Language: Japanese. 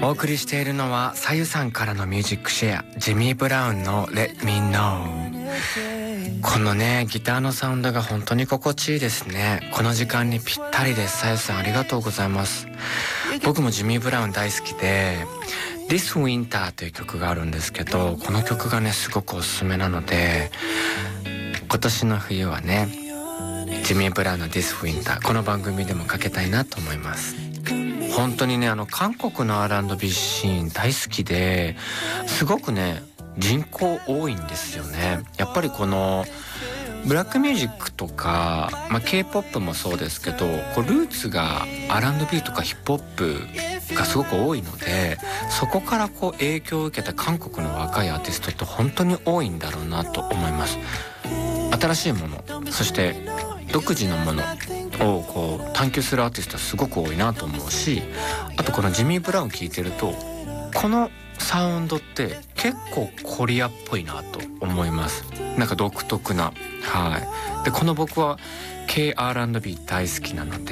お送りしているのはさゆさんからのミュージックシェア、ジミー・ブラウンの Let Me Know。 このねギターのサウンドが本当に心地いいですね。この時間にぴったりです。さゆさんありがとうございます。僕もジミー・ブラウン大好きで This Winter という曲があるんですけど、この曲がねすごくおすすめなので、今年の冬はねジミー・ブラウンの This Winter この番組でもかけたいなと思います。本当にね韓国の R&B シーン大好きで、すごくね人口多いんですよね。やっぱりこのブラックミュージックとか、K-POP もそうですけど、こうルーツが R&B とかヒップホップがすごく多いので、そこからこう影響を受けた韓国の若いアーティストって本当に多いんだろうなと思います。新しいもの、そして独自のものをこう探求するアーティストはすごく多いなと思うし、あとこのジミー・ブラウン聴いてると、このサウンドって結構コリアっぽいなと思います。なんか独特な、でこの僕は K-R&B 大好きなので